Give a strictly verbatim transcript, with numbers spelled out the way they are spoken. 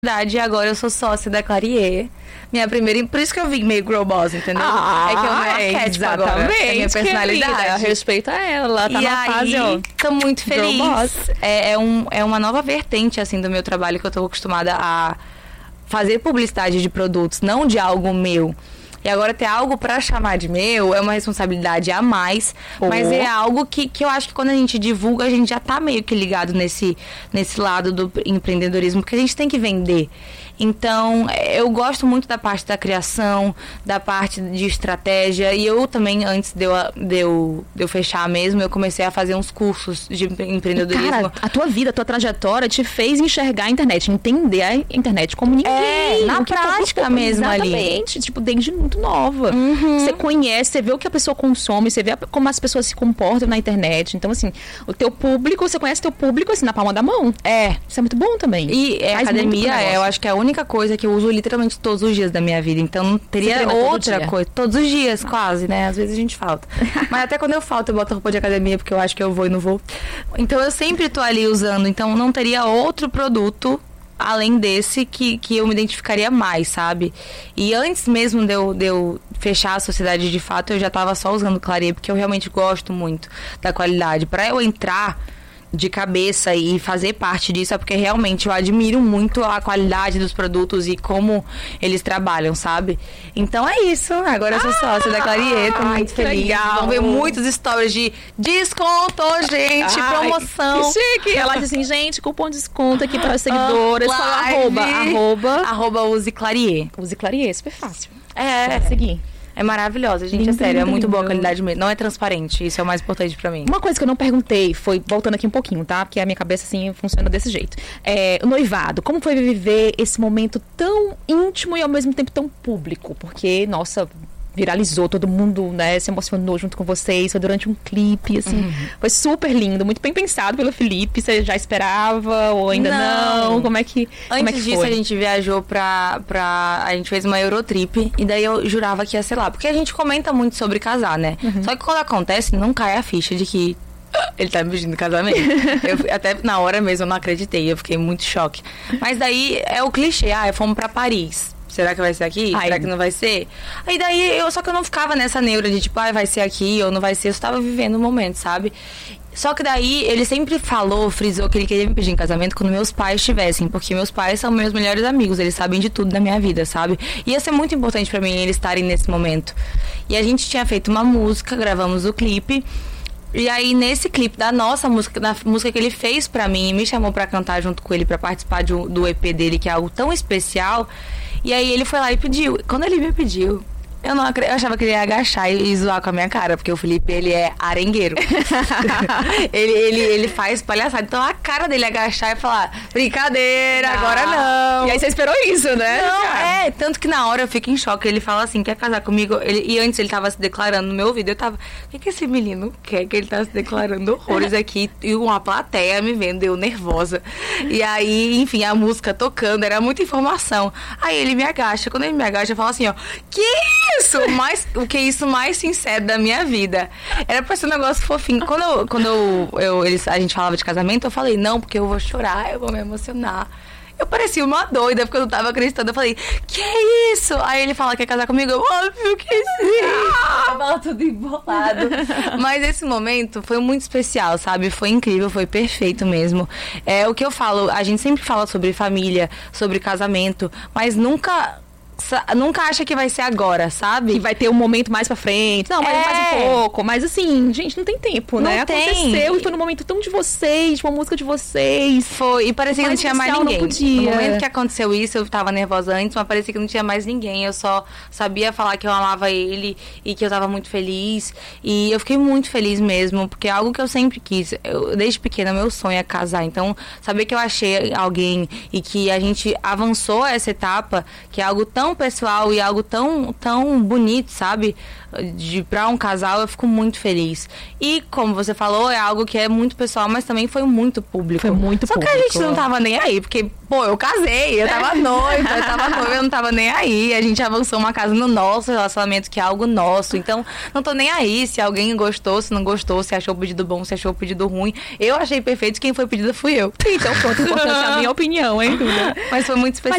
verdade, agora eu sou sócia da Clarier. Minha primeira... Por isso que eu vim meio girl boss, entendeu? Ah, é que eu me arquétipo agora. É minha personalidade. Respeita ela, tá e na aí, fase, ó. tô muito feliz. Girl boss. É, é, um, é uma nova vertente, assim, do meu trabalho, que eu tô acostumada a fazer publicidade de produtos, não de algo meu. E agora ter algo pra chamar de meu é uma responsabilidade a mais, oh. mas é algo que, que eu acho que quando a gente divulga, a gente já tá meio que ligado nesse, nesse lado do empreendedorismo, porque a gente tem que vender. Então, eu gosto muito da parte da criação, da parte de estratégia. E eu também, antes de eu, de eu, de eu fechar mesmo, eu comecei a fazer uns cursos de empreendedorismo. Cara, a tua vida, a tua trajetória te fez enxergar a internet, entender a internet como ninguém. É, na prática mesmo ali. Exatamente, tipo, desde muito nova. Uhum. Você conhece, você vê o que a pessoa consome, você vê como as pessoas se comportam na internet. Então, assim, o teu público, você conhece o teu público, assim, na palma da mão. É. Isso é muito bom também. E é, academia, é, eu acho que é a única coisa que eu uso literalmente todos os dias da minha vida. Então não teria outra todo coisa. Todos os dias, quase, né? Às vezes a gente falta. Mas até quando eu falto, eu boto roupa de academia, porque eu acho que eu vou e não vou. Então eu sempre tô ali usando. Então não teria outro produto além desse que, que eu me identificaria mais, sabe? E antes mesmo de eu, de eu fechar a sociedade de fato, eu já tava só usando Clarier, porque eu realmente gosto muito da qualidade. Pra eu entrar de cabeça e fazer parte disso é porque realmente eu admiro muito a qualidade dos produtos e como eles trabalham, sabe? Então é isso. Agora eu sou sócia ah, da Clarier, tô muito feliz. Legal. Vão ver muitos stories de desconto, gente, ai, promoção. Que chique. Ela diz assim, gente, cupom de desconto aqui para os seguidores. Só arroba, arroba. Arroba use Clarier. Use Clarier, super fácil. É. Você vai seguir. É maravilhosa, gente, lindo, é sério, lindo, é muito lindo. Boa a qualidade mesmo. Não é transparente, isso é o mais importante pra mim. Uma coisa que eu não perguntei, foi, voltando aqui um pouquinho, tá? Porque a minha cabeça, assim, funciona desse jeito. É, o noivado, como foi viver esse momento tão íntimo e ao mesmo tempo tão público? Porque, nossa, viralizou, todo mundo, né, se emocionou junto com vocês, foi durante um clipe, assim, uhum. Foi super lindo, muito bem pensado pelo Felipe. Você já esperava ou ainda não? não? Como é que Antes como é que disso, foi? A gente viajou pra, pra... A gente fez uma Eurotrip, e daí eu jurava que ia ser lá, porque a gente comenta muito sobre casar, né? Uhum. Só que quando acontece, não cai a ficha de que ele tá me pedindo casamento. Eu, até na hora mesmo eu não acreditei, eu fiquei muito choque. Mas daí é o clichê, ah, fomos pra Paris. Será que vai ser aqui? Ai. Será que não vai ser? Aí daí, eu, só que eu não ficava nessa neura de tipo, ah, vai ser aqui ou não vai ser. Eu estava vivendo o momento, sabe? Só que daí, ele sempre falou, frisou que ele queria me pedir em casamento quando meus pais estivessem. Porque meus pais são meus melhores amigos, eles sabem de tudo da minha vida, sabe? E ia ser muito importante pra mim eles estarem nesse momento. E a gente tinha feito uma música, gravamos o clipe. E aí, nesse clipe da nossa música, da música que ele fez pra mim e me chamou pra cantar junto com ele, pra participar de, do E P dele, que é algo tão especial. E aí ele foi lá e pediu. Quando ele me pediu, eu não eu achava que ele ia agachar e, e zoar com a minha cara, porque o Felipe, ele é arengueiro. ele, ele, ele faz palhaçada. Então a cara dele é agachar e falar, brincadeira, não. Agora não. E aí você esperou isso, né? Não, é. Tanto que na hora eu fico em choque. Ele fala assim, quer casar comigo? Ele, e antes ele tava se declarando no meu ouvido. Eu tava, o que, que esse menino quer? Que ele tá se declarando horrores aqui. E uma plateia me vendo, eu nervosa. E aí, enfim, a música tocando, era muita informação. Aí ele me agacha. Quando ele me agacha, eu falo assim, ó, que isso? Mais, o que é isso mais sincero da minha vida? Era pra ser um negócio fofinho. Quando, eu, quando eu, eu, eles, a gente falava de casamento, eu falei, não, porque eu vou chorar, eu vou me emocionar. Eu parecia uma doida, porque eu não tava acreditando. Eu falei, que é isso? Aí ele fala, quer casar comigo? Eu, óbvio que sim. Eu falo tudo embolado. Mas esse momento foi muito especial, sabe? Foi incrível, foi perfeito mesmo. É o que eu falo, a gente sempre fala sobre família, sobre casamento, mas nunca... Nunca acha que vai ser agora, sabe? Que vai ter um momento mais pra frente. Não, mas é. mais um pouco. Mas assim, gente, não tem tempo, não né? Tem. Aconteceu e foi no momento tão de vocês, de uma música de vocês. Foi, e parecia que não tinha mais ninguém. Não podia. No momento que aconteceu isso, eu tava nervosa antes, mas parecia que não tinha mais ninguém. Eu só sabia falar que eu amava ele e que eu tava muito feliz. E eu fiquei muito feliz mesmo, porque é algo que eu sempre quis. Eu, desde pequena, meu sonho é casar. Então, saber que eu achei alguém e que a gente avançou essa etapa, que é algo tão pessoal e algo tão, tão bonito, sabe? De, pra um casal, eu fico muito feliz. E, como você falou, é algo que é muito pessoal, mas também foi muito público. Foi muito Só público. que a gente não tava nem aí, porque, pô, eu casei, eu tava noiva, eu tava noiva, eu não tava nem aí. A gente avançou uma casa no nosso relacionamento, que é algo nosso. Então, não tô nem aí se alguém gostou, se não gostou, se achou o pedido bom, se achou o pedido ruim. Eu achei perfeito, quem foi pedida fui eu. Então, pronto, importante a minha opinião, hein, Duda? Mas foi muito especial.